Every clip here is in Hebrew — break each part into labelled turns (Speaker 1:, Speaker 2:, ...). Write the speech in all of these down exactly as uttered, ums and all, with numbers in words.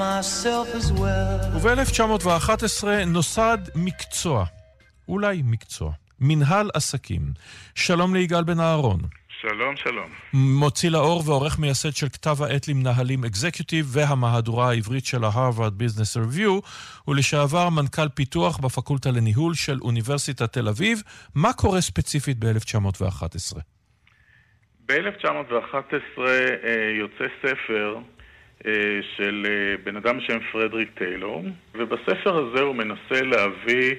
Speaker 1: וב-אלף תשע מאות ואחת עשרה נוסד מקצוע, אולי מקצוע, מנהל עסקים. שלום ליגאל בן אהרון.
Speaker 2: שלום, שלום.
Speaker 1: מוציא לאור ועורך מייסד של כתב העת למנהלים אקזקיוטיב והמהדורה העברית של ההרווארד ביזנס ריוויו, ולשעבר מנכ"ל פיתוח בפקולטה לניהול של אוניברסיטת תל אביב. מה קורה ספציפית ב-אלף תשע מאות ואחת עשרה?
Speaker 2: ב-אלף תשע מאות ואחת עשרה יוצא ספר של בן אדם בשם פרדריק טיילור, ובספר הזה הוא מנסה להביא,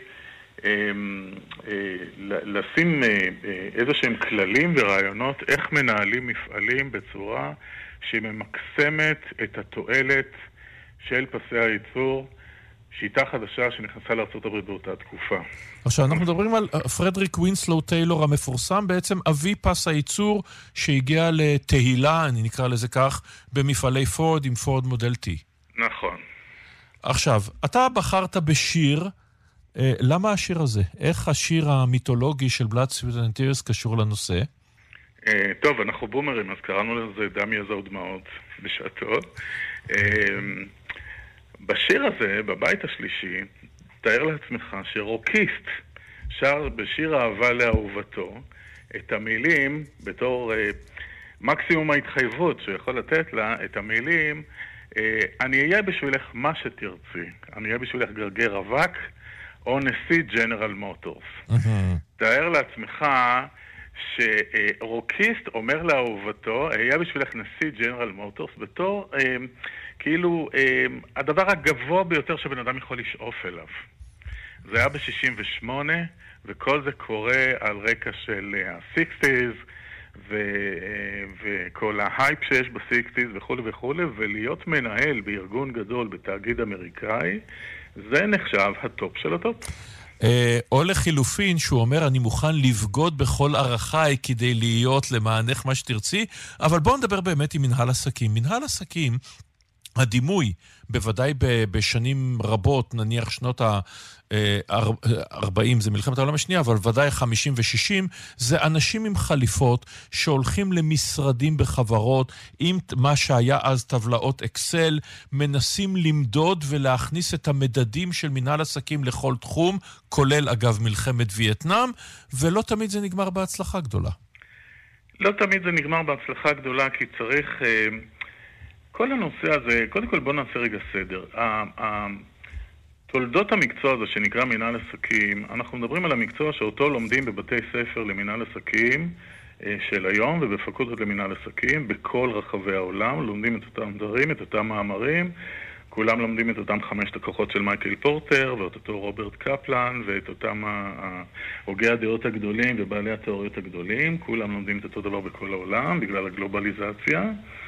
Speaker 2: לשים איזה שהם כללים ורעיונות איך מנהלים מפעלים בצורה שהיא ממקסמת את התועלת של פסי הייצור, שיטה חדשה שנכנסה לארצות הברית באותה תקופה.
Speaker 1: עכשיו אנחנו מדברים על פרדריק ווינסלו טיילור המפורסם, בעצם אבי פס הייצור שהגיע לתהילה, אני נקרא לזה כך, במפעלי פורד עם פורד מודל T.
Speaker 2: נכון.
Speaker 1: עכשיו, אתה בחרת בשיר, אה, למה השיר הזה? איך השיר המיתולוגי של Blood, Sweat and Tears קשור לנושא?
Speaker 2: אה, טוב, אנחנו בומרים, אז קראנו לזה דם יזע ודמעות בשעתו. אה, בשיר הזה, בבית השלישי, תאר לעצמך שרוקיסט שר בשיר אהבה לאהובתו את המילים בתור אה, מקסימום ההתחייבות שיכול לתת לה את המילים אה, אני אהיה בשבילך מה שתרצי, אני אהיה בשבילך גרגר אבק או נשיא ג'נרל מוטורס. Mm-hmm. תאר לעצמך שרוקיסט אומר לאהובתו אהיה בשבילך נשיא ג'נרל מוטורס בתור אה, כאילו אה, הדבר הגבוה ביותר שבן אדם יכול לשאוף אליו. זה היה ב-שישים ושמונה, וכל זה קורה על רקע של ה-סיקסטיז, ו- וכל ההייפ שיש ב-סיקסטיז וכו' וכו', ולהיות מנהל בארגון גדול, בתאגיד אמריקאי, זה נחשב הטופ של הטופ.
Speaker 1: או לחילופין, שהוא אומר, אני מוכן לבגוד בכל ערכיי כדי להיות למענך מה שתרצי, אבל בואו נדבר באמת עם מנהל עסקים. מנהל עסקים, הדימוי, בוודאי בשנים רבות, נניח שנות ה-ארבעים, זה מלחמת העולם השנייה, אבל ודאי חמישים ו-שישים, זה אנשים עם חליפות שהולכים למשרדים בחברות, עם מה שהיה אז טבלאות אקסל, מנסים למדוד ולהכניס את המדדים של מנהל עסקים לכל תחום, כולל אגב מלחמת וייטנאם, ולא תמיד זה נגמר בהצלחה גדולה.
Speaker 2: לא תמיד זה נגמר בהצלחה גדולה, כי צריך... כל הנושא הזה, קודם כל בוא נעשה רגע סדר. תולדות המקצוע הזה שנקרא מנהל עסקים, אנחנו מדברים על המקצוע שאותו לומדים בבתי ספר למנהל עסקים של היום ובפקולטות למנהל עסקים בכל רחבי העולם, לומדים את אותם דברים, את אותם מאמרים, כולם לומדים את אותם חמשת הכוחות של מייקל פורטר ואת אותו רוברט קפלן ואת אותם הוגי הדעות הגדולים ובעלי התיאוריות הגדולים, כולם לומדים את אותו דבר בכל העולם בגלל הגלובליזציה.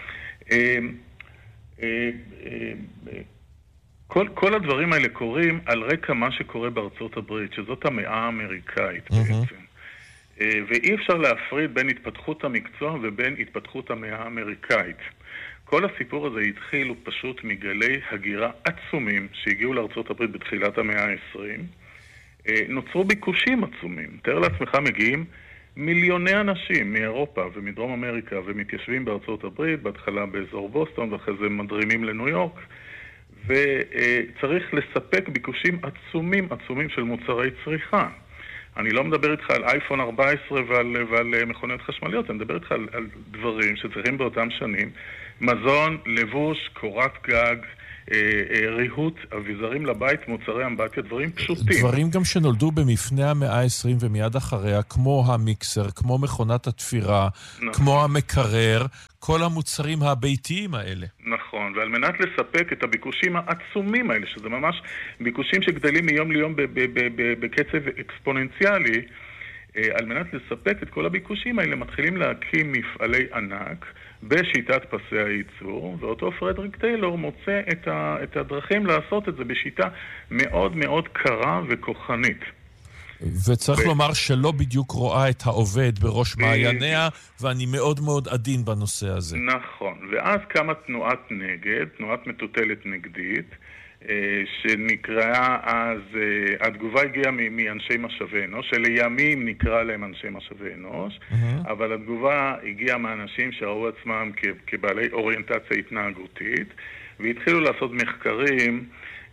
Speaker 2: כל, כל הדברים האלה קורים על רקע מה שקורה בארצות הברית, שזאת המאה האמריקאית mm-hmm. בעצם. ואי אפשר להפריד בין התפתחות המקצוע ובין התפתחות המאה האמריקאית. כל הסיפור הזה התחיל פשוט מגלי הגירה עצומים שהגיעו לארצות הברית בתחילת המאה ה-עשרים. נוצרו ביקושים עצומים. תאר לעצמך מגיעים מיליוני אנשים מאירופה ומדרום אמריקה ומתיישבים בארצות הברית, בהתחלה באזור בוסטון ואחרי זה מדרימים לניו יורק, וצריך לספק ביקושים עצומים עצומים של מוצרי צריכה. אני לא מדבר איתך על אייפון ארבע עשרה ועל, ועל מכוניות חשמליות, אני מדבר איתך על, על דברים שצריכים באותם שנים, מזון, לבוש, קורת גג, ריהוט, אביזרים לבית, מוצרי אמבטיה, דברים פשוטים.
Speaker 1: דברים גם שנולדו במפנה המאה ה-עשרים ומיד אחריה, כמו המיקסר, כמו מכונת התפירה, נכון. כמו המקרר, כל המוצרים הביתיים האלה.
Speaker 2: נכון, ועל מנת לספק את הביקושים העצומים האלה, שזה ממש ביקושים שגדלים מיום ליום בקצב אקספוננציאלי, על מנת לספק את כל הביקושים האלה, מתחילים להקים מפעלי ענק בשיטת פסי הייצור, ואותו פרדריק טיילור מוצא את, ה, את הדרכים לעשות את זה בשיטה מאוד מאוד קרה וכוחנית.
Speaker 1: וצריך ו... לומר שלא בדיוק רואה את העובד בראש מעייניה, ואני מאוד מאוד עדין בנושא הזה.
Speaker 2: נכון, ואז קמה תנועת נגד, תנועת מטוטלת נגדית, שנקראה אז, התגובה הגיעה מאנשי משאבי אנוש, שלימים נקרא להם אנשי משאבי אנוש, mm-hmm. אבל התגובה הגיעה מאנשים שראו עצמם כבעלי אוריינטציה התנהגותית, והתחילו לעשות מחקרים,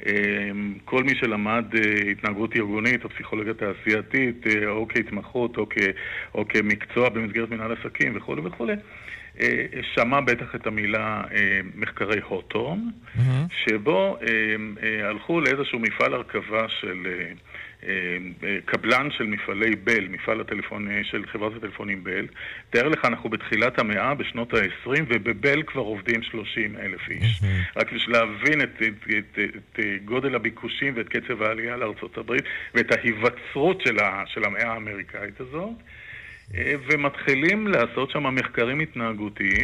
Speaker 2: כל מי שלמד התנהגות ארגונית או פסיכולוגיה תעשייתית או כהתמחות או, כ, או כמקצוע במסגרת מנהל עסקים וכו' וכו', שמע בטח את המילה מחקרי הוטורן, mm-hmm. שבו הלכו לאיזשהו מפעל הרכבה של קבלן של מפעלי בל, מפעל הטלפון של חברת הטלפונים בל. תאר לך, אנחנו בתחילת המאה, בשנות ה-עשרים, ובבל כבר עובדים שלושים אלף איש. Mm-hmm. רק בשביל להבין את, את, את, את גודל הביקושים ואת קצב העלייה לארצות הברית, ואת ההיווצרות של, ה, של המאה האמריקאית הזאת. ומתחילים לעשות שם מחקרים התנהגותיים,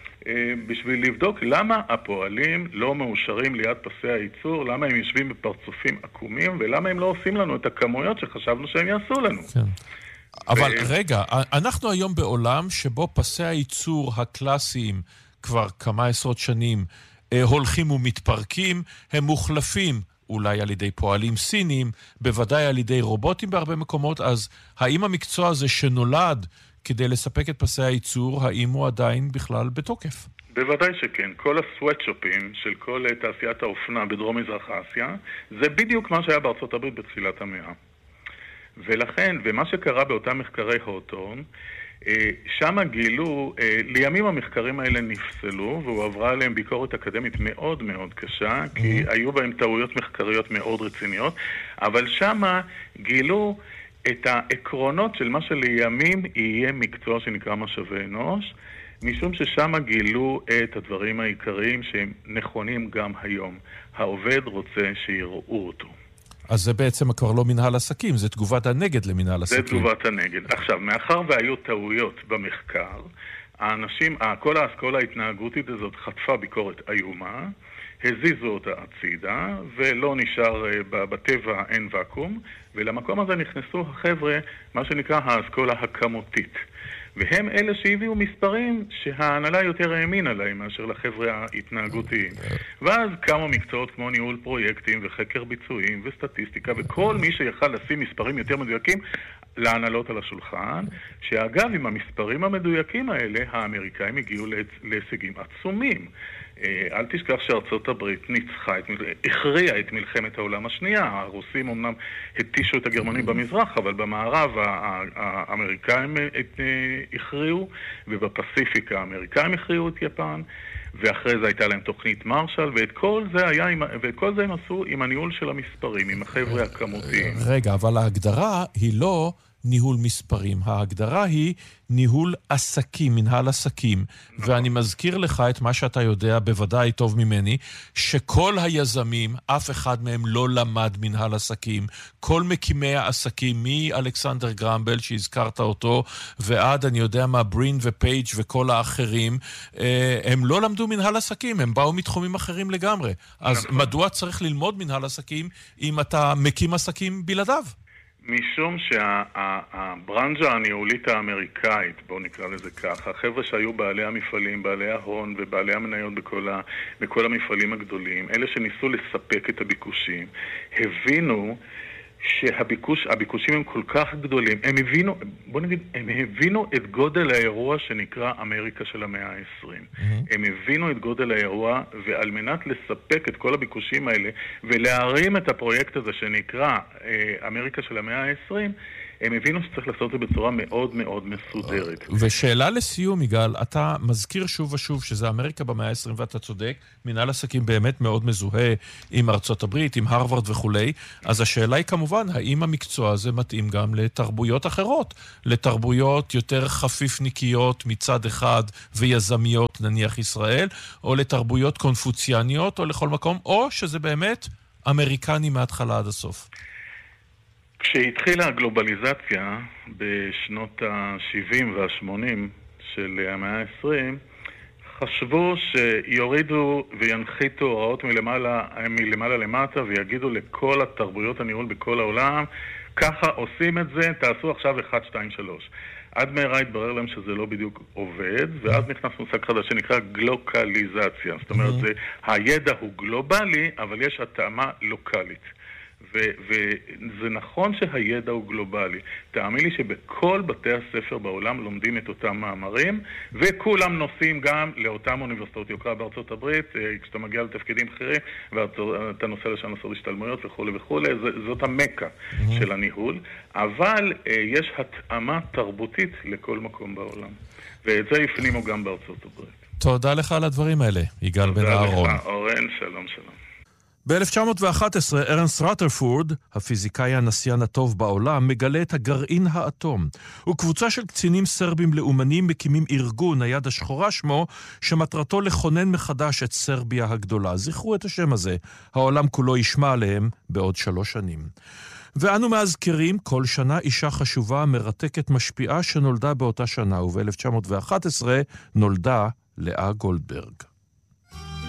Speaker 2: בשביל לבדוק למה הפועלים לא מאושרים ליד פסי הייצור, למה הם יושבים בפרצופים עקומים, ולמה הם לא עושים לנו את הכמויות שחשבנו שהם יעשו לנו. כן.
Speaker 1: אבל ו... רגע, אנחנו היום בעולם שבו פסי הייצור הקלאסיים כבר כמה עשרות שנים הולכים ומתפרקים, הם מוחלפים אולי על ידי פועלים סינים, בוודאי על ידי רובוטים בהרבה מקומות, אז האם המקצוע הזה שנולד כדי לספק את פסי הייצור, האם הוא עדיין בכלל בתוקף?
Speaker 2: בוודאי שכן. כל הסוואטשופים של כל תעשיית האופנה בדרום מזרח אסיה, זה בדיוק מה שהיה בארצות הברית בתחילת המאה. ולכן, ומה שקרה באותם מחקרי הוטורן, שם גילו, לימים המחקרים האלה נפסלו, והועברה עליהם ביקורת אקדמית מאוד מאוד קשה, כי היו בהם טעויות מחקריות מאוד רציניות, אבל שם גילו את העקרונות של מה שלימים יהיה מקצוע שנקרא משאבי אנוש, משום ששם גילו את הדברים העיקריים שהם נכונים גם היום. העובד רוצה שיראו אותו.
Speaker 1: אז זה בעצם כבר לא מנהל עסקים, זה תגובת הנגד למנהל עסקים.
Speaker 2: זה תגובת הנגד. עכשיו, מאחר והיו טעויות במחקר, האנשים, כל האסכולה ההתנהגותית הזאת חטפה ביקורת איומה, הזיזו אותה הצידה, ולא נשאר בטבע אין וקום, ולמקום הזה נכנסו החבר'ה, מה שנקרא האסכולה הכמותית. והם אלה שהביאו מספרים שההנהלה יותר האמינה להם מאשר לחבר'ה ההתנהגותיים. ואז כמה מקצועות כמו ניהול פרויקטים וחקר ביצועים וסטטיסטיקה, וכל מי שיכל לשים מספרים יותר מדויקים להנהלות על השולחן, שאגב, עם המספרים המדויקים האלה, האמריקאים הגיעו להישגים עצומים. אל תשכח שארצות הברית ניצחה, את, הכריעה את מלחמת העולם השנייה. הרוסים אמנם התישו את הגרמנים במזרח, אבל במערב האמריקאים הכריעו, ובפסיפיקה האמריקאים הכריעו את יפן, ואחרי זה הייתה להם תוכנית מרשל, ואת כל זה היה, ואת כל זה הם עשו עם הניהול של המספרים, עם החבר'ה הכמותיים.
Speaker 1: רגע, אבל ההגדרה היא לא ניהול מספרים. ההגדרה היא ניהול עסקים, מנהל עסקים. נכון. ואני מזכיר לך את מה שאתה יודע בוודאי טוב ממני, שכל היזמים, אף אחד מהם לא למד מנהל עסקים. כל מקימי העסקים, מאלכסנדר גרמבל שהזכרת אותו, ועד אני יודע מה, ברין ופייג' וכל האחרים, הם לא למדו מנהל עסקים, הם באו מתחומים אחרים לגמרי. אז נכון. מדוע צריך ללמוד מנהל עסקים אם אתה מקים עסקים בלעדיו?
Speaker 2: משום שהברנז'ה הניהולית האמריקאית, בואו נקרא לזה ככה, החבר'ה שהיו בעלי המפעלים, בעלי ההון ובעלי המניות בכל, ה, בכל המפעלים הגדולים, אלה שניסו לספק את הביקושים, הבינו שהביקוש, הביקושים הם כל כך גדולים, הם הבינו, בוא נגיד, הם הבינו את גודל האירוע שנקרא אמריקה של המאה ה-עשרים. Mm-hmm. הם הבינו את גודל האירוע, ועל מנת לספק את כל הביקושים האלה, ולהרים את הפרויקט הזה שנקרא אה, אמריקה של המאה ה-עשרים, הם הבינו שצריך לעשות את זה בצורה מאוד מאוד מסודרת.
Speaker 1: ושאלה לסיום, יגאל, אתה מזכיר שוב ושוב שזה אמריקה במאה ה-עשרים, ואתה צודק, מנהל עסקים באמת מאוד מזוהה עם ארצות הברית, עם הרווארד וכולי, אז השאלה היא כמובן, האם המקצוע הזה מתאים גם לתרבויות אחרות, לתרבויות יותר חפיפניקיות מצד אחד ויזמיות, נניח ישראל, או לתרבויות קונפוציאניות, או לכל מקום, או שזה באמת אמריקני מההתחלה עד הסוף.
Speaker 2: כשהתחילה הגלובליזציה בשנות ה-שבעים וה-שמונים של המאה ה-עשרים, חשבו שיורידו וינחיתו הוראות מלמעלה, מלמעלה למטה ויגידו לכל התרבויות הניהול בכל העולם, ככה עושים את זה, תעשו עכשיו אחד, שתיים, שלוש. עד מהרה התברר להם שזה לא בדיוק עובד, ואז נכנס מושג חדש שנקרא גלוקליזציה. זאת אומרת, זה, הידע הוא גלובלי, אבל יש התאמה לוקלית. וזה נכון שהידע הוא גלובלי. תאמין לי שבכל בתי הספר בעולם לומדים את אותם מאמרים, וכולם נוסעים גם לאותם אוניברסיטאות יוקרה בארצות הברית, כשאתה מגיע לתפקידים בכירים, ואתה נוסע לשם לעשות השתלמויות וכו' וכו', זאת המקה mm-hmm. של הניהול, אבל יש התאמה תרבותית לכל מקום בעולם. ואת זה הפנימו גם בארצות הברית.
Speaker 1: תודה לך על הדברים האלה, יגאל בן אהרון.
Speaker 2: תודה לך, אורן, שלום שלום.
Speaker 1: ב-אלף תשע מאות ואחת עשרה ארנסט רת'רפורד, הפיזיקאי הנסיין הטוב בעולם, מגלה את הגרעין האטום. וקבוצה של קצינים סרבים לאומנים מקימים ארגון, היד השחורה שמו, שמטרתו לכונן מחדש את סרביה הגדולה. זכרו את השם הזה, העולם כולו ישמע עליהם בעוד שלוש שנים. ואנו מאזכרים כל שנה אישה חשובה, מרתקת, משפיעה, שנולדה באותה שנה, וב-אלף תשע מאות ואחת עשרה נולדה לאה גולדברג.